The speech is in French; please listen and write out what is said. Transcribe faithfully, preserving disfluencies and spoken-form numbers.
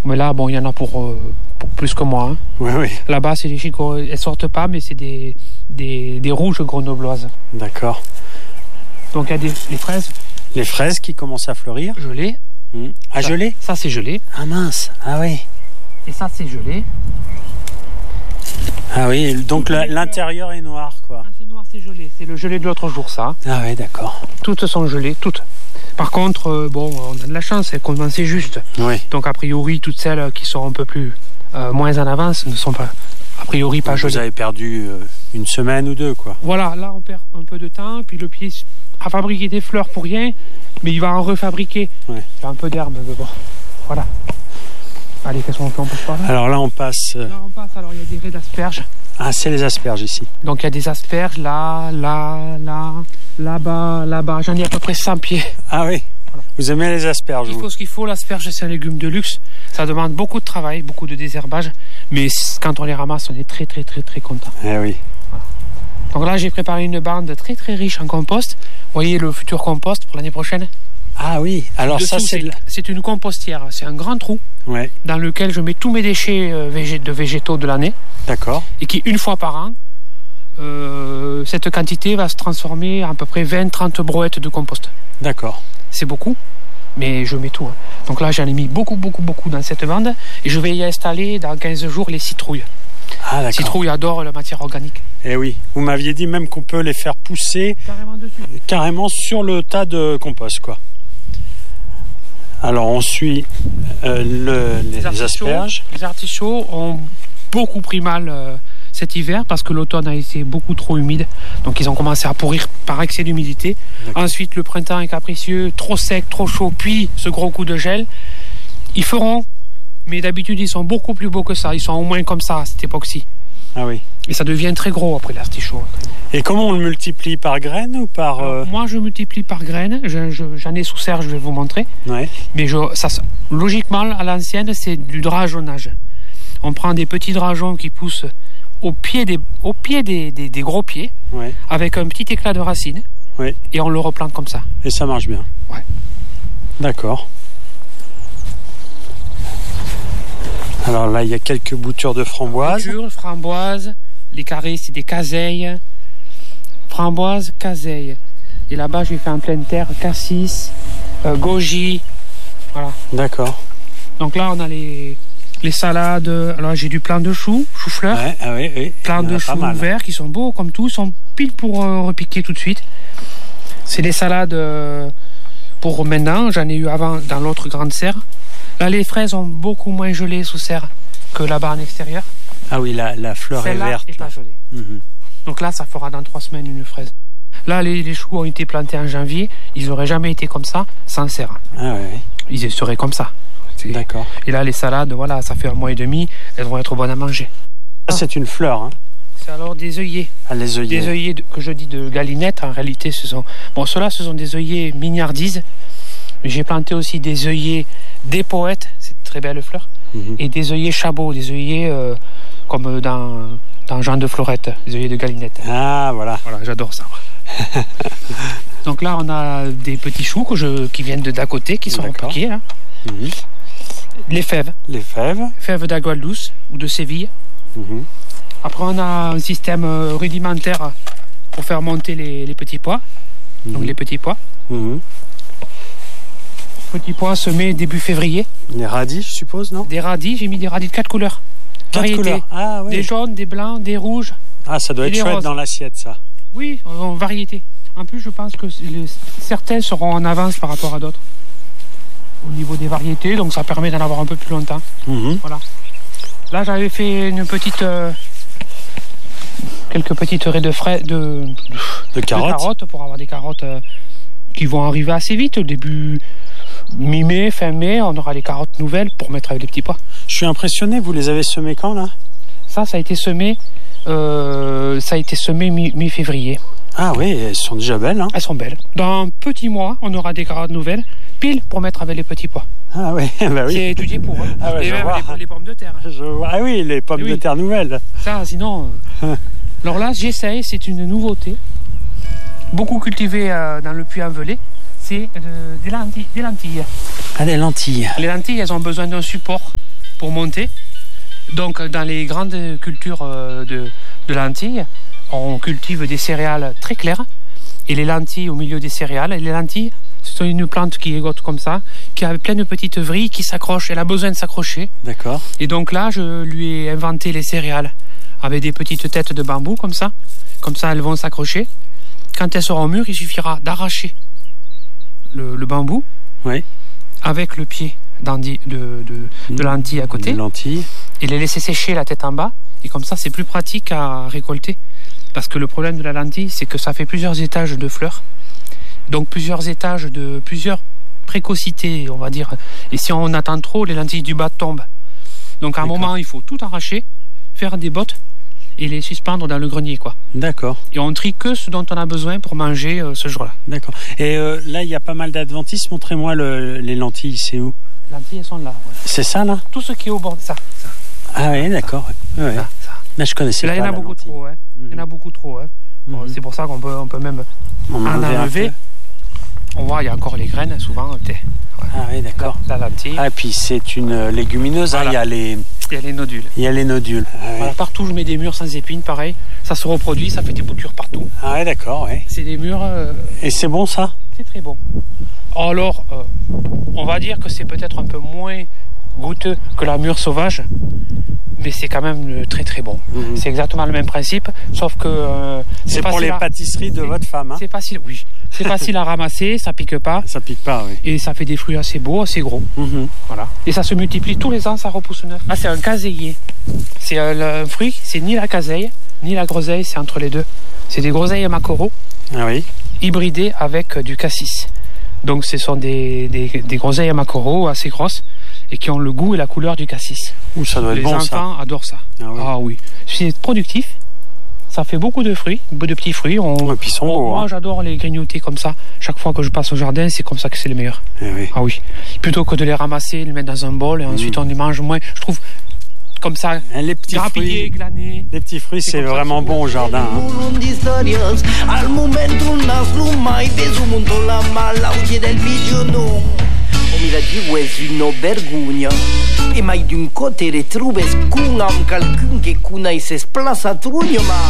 Mais là, bon, il y en a pour, euh, pour plus que moi. Hein. Oui, oui. Là-bas, c'est des chicots, elles sortent pas, mais c'est des, des, des rouges grenobloises. D'accord. Donc il y a des les fraises. Les fraises qui commencent à fleurir. Gelées. Mmh. Ah, ça, gelées. Ça, c'est gelé. Ah mince, ah oui. Et ça, c'est gelé. Ah oui, donc la, l'intérieur est noir, quoi. Ah, c'est noir, c'est gelé. C'est le gelé de l'autre jour, ça. Ah oui, d'accord. Toutes sont gelées, toutes. Par contre, euh, bon, on a de la chance, elles commencent juste. Oui. Donc a priori, toutes celles qui sont un peu plus euh, moins en avance ne sont pas, a priori, pas gelées. Vous avez perdu euh, une semaine ou deux, quoi. Voilà, là on perd un peu de temps, puis le pied a fabriqué des fleurs pour rien, mais il va en refabriquer. Ouais. Il y a un peu d'herbe, mais bon. Voilà. Allez, qu'est-ce qu'on fait? On passe par là. Alors là, on passe... Euh... Là, on passe, alors il y a des raies d'asperges. Ah, c'est les asperges ici. Donc il y a des asperges là, là, là, là-bas, là-bas. J'en ai à peu près cent pieds. Ah oui. Voilà. Vous aimez les asperges? Il faut vous ce qu'il faut. L'asperge, c'est un légume de luxe. Ça demande beaucoup de travail, beaucoup de désherbage. Mais quand on les ramasse, on est très, très, très, très content. Eh oui. Voilà. Donc là, j'ai préparé une bande très, très riche en compost. Vous voyez le futur compost pour l'année prochaine? Ah oui. Alors Dessous, ça, c'est... C'est, c'est une compostière. C'est un grand trou. Ouais. Dans lequel je mets tous mes déchets euh, végé- de végétaux de l'année. D'accord. Et qui, une fois par an, euh, cette quantité va se transformer en à peu près vingt à trente brouettes de compost. D'accord. C'est beaucoup, mais je mets tout. Hein. Donc là, j'en ai mis beaucoup, beaucoup, beaucoup dans cette bande. Et je vais y installer dans quinze jours les citrouilles. Ah, d'accord. Citrouilles adorent la matière organique. Eh oui. Vous m'aviez dit même qu'on peut les faire pousser carrément, dessus. carrément sur le tas de compost, quoi. Alors on suit euh, le, les, les asperges. Les artichauts ont beaucoup pris mal euh, cet hiver parce que l'automne a été beaucoup trop humide. Donc ils ont commencé à pourrir par excès d'humidité. D'accord. Ensuite le printemps est capricieux, trop sec, trop chaud, puis ce gros coup de gel. Ils feront, mais d'habitude ils sont beaucoup plus beaux que ça. Ils sont au moins comme ça à cette époque-ci. Ah oui. Et ça devient très gros après l'artichaut. Et comment on le multiplie? Par graines ou par... Euh... Alors, moi je multiplie par graines. Je, je, j'en ai sous serre, je vais vous montrer. Ouais. Mais je, ça, logiquement, à l'ancienne, c'est du drageonnage. On prend des petits drageons qui poussent au pied des, au pied des, des, des gros pieds, ouais. avec un petit éclat de racine, ouais. et on le replante comme ça. Et ça marche bien? Ouais. D'accord. Alors là, il y a quelques boutures de framboises. Boutures, framboises, les carrés, c'est des caseilles. Framboises, caseilles. Et là-bas, j'ai fait en pleine terre cassis, euh, goji. Voilà. D'accord. Donc là, on a les, les salades. Alors, j'ai du plant de choux, chou-fleur. Ouais, ah oui, oui. Plant de choux verts qui sont beaux comme tout. Ils sont pile pour euh, repiquer tout de suite. C'est des salades euh, pour maintenant. J'en ai eu avant dans l'autre grande serre. Là, les fraises ont beaucoup moins gelé sous serre que là-bas en extérieur. Ah oui, la, la fleur Celle-là est verte. Est pas gelée. Mm-hmm. Donc là, ça fera dans trois semaines une fraise. Là, les, les choux ont été plantés en janvier. Ils n'auraient jamais été comme ça sans serre. Ah oui, oui. Ils seraient comme ça. C'est... D'accord. Et là, les salades, voilà, ça fait un mois et demi. Elles vont être bonnes à manger. Ça, c'est une fleur. Hein. C'est alors des œillets. Ah, les œillets. Des œillets de, que je dis de galinette. En réalité, ce sont... Bon, ceux-là, ce sont des œillets mignardises. J'ai planté aussi des œillets des poètes. C'est de très belles fleurs. Mm-hmm. Et des œillets chabots. Des œillets euh, comme dans... dans Jean de Florette, les œillets de galinette. Ah, voilà. Voilà, j'adore ça. Donc là, on a des petits choux que je, qui viennent de d'à côté, qui sont repiqués, là. Mmh. Les fèves. Les fèves. Fèves d'Agual douce ou de Séville. Mmh. Après, on a un système rudimentaire pour faire monter les, les petits pois. Mmh. Donc les petits pois. Mmh. Petits pois semés début février. Des radis, je suppose, non? Des radis, j'ai mis des radis de quatre couleurs. Quatre couleurs. Ah, oui. Des jaunes, des blancs, des rouges. Ah, ça doit être chouette roses. Dans l'assiette, ça. Oui, en variété. En plus, je pense que les, certains seront en avance par rapport à d'autres. Au niveau des variétés, donc ça permet d'en avoir un peu plus longtemps. Mmh. Voilà. Là, j'avais fait une petite... Euh, quelques petites raies de frais... De, de, carottes. de carottes, pour avoir des carottes euh, qui vont arriver assez vite. Au début, mi-mai, fin mai, on aura les carottes nouvelles pour mettre avec les petits pois. Je suis impressionné, vous les avez semées quand, là? Ça, ça a été semé... Euh, ça a été semé mi- mi-février. Ah oui, elles sont déjà belles. Hein. Elles sont belles. Dans un petit mois, on aura des carottes nouvelles, pile pour mettre avec les petits pois. Ah oui, bah oui. C'est étudié pour. Hein. Ah ouais, et même les, les pommes de terre. Je vois. Ah oui, les pommes oui. de terre nouvelles. Ça, sinon... Euh... Alors là, j'essaye, c'est une nouveauté. Beaucoup cultivée euh, dans le Puy-en-Velay. C'est euh, des, lentilles, des lentilles. Ah, des lentilles. Les lentilles, elles ont besoin d'un support pour monter. Donc dans les grandes cultures de, de lentilles, on cultive des céréales très claires et les lentilles au milieu des céréales. Et les lentilles, c'est une plante qui égote comme ça, qui a plein de petites vrilles qui s'accrochent. Elle a besoin de s'accrocher. D'accord. Et donc là, je lui ai inventé les céréales avec des petites têtes de bambou comme ça. Comme ça, elles vont s'accrocher. Quand elles seront mûres, il suffira d'arracher le, le bambou oui. avec le pied de, de, de lentilles à côté. De lentilles. Et les laisser sécher la tête en bas. Et comme ça, c'est plus pratique à récolter. Parce que le problème de la lentille, c'est que ça fait plusieurs étages de fleurs. Donc plusieurs étages de plusieurs précocités, on va dire. Et si on attend trop, les lentilles du bas tombent. Donc à un moment, il faut tout arracher, faire des bottes et les suspendre dans le grenier, quoi. D'accord. Et on trie que ce dont on a besoin pour manger euh, ce jour-là. D'accord. Et euh, là, il y a pas mal d'adventistes. Montrez-moi le, les lentilles, c'est où? Les lentilles, elles sont là. Voilà. C'est ça, là? Tout ce qui est au bord de ça. ça. Ah oui, d'accord. Ouais. Ça, ça. Là, je connaissais là, pas. Là, il y en a beaucoup lentille. trop. Hein. Mmh. Il y en a beaucoup trop. Hein. Mmh. Bon, c'est pour ça qu'on peut, on peut même on en enlever. On voit, il y a encore les graines, souvent. Voilà. Ah oui, d'accord. La, la lentille. Ah, et puis c'est une légumineuse. Voilà. Hein, il y a les... Il y a les nodules. Il y a les nodules. Ah, oui. Voilà, partout, je mets des murs sans épines, pareil. Ça se reproduit, ça fait des boutures partout. Ah ouais, d'accord, ouais. C'est des murs... Euh... Et c'est bon, ça? C'est très bon. Alors, euh, on va dire que c'est peut-être un peu moins goûteux que la mûre sauvage, mais c'est quand même très très bon. Mmh. C'est exactement le même principe, sauf que... Euh, c'est pour les à... pâtisseries de votre femme, hein? C'est facile, oui. C'est facile à ramasser, ça pique pas. Ça pique pas, oui. Et ça fait des fruits assez beaux, assez gros. Mmh. Voilà. Et ça se multiplie tous les ans, ça repousse neuf. Ah, c'est un caseillier. C'est un, un fruit, c'est ni la caseille, ni la groseille, c'est entre les deux. C'est des groseilles macoro. Ah oui. Hybridées avec du cassis. Donc ce sont des, des, des groseilles macoro assez grosses et qui ont le goût et la couleur du cassis. Ouh, ça doit être les bon, ça. Les enfants adorent ça. Ah oui. Ah oui. C'est productif. Ça fait beaucoup de fruits, de petits fruits. On, ouais, puis ils sont on, beaux, moi, hein. J'adore les grignoter comme ça. Chaque fois que je passe au jardin, c'est comme ça que c'est le meilleur. Eh oui. Ah oui. Plutôt que de les ramasser, les mettre dans un bol et mmh. ensuite on les mange moins. Je trouve comme ça, les petits grappillés, fruits, glanés. Les petits fruits, c'est, c'est vraiment bon au jardin. Hein. O mi la diu és una vergogna e mai d'un cote retrubes cun am calcun che cunai s'esplaça trugno ma